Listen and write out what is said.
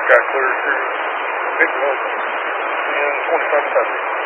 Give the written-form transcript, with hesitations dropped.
got clear through. Picked it up. And 25 seconds.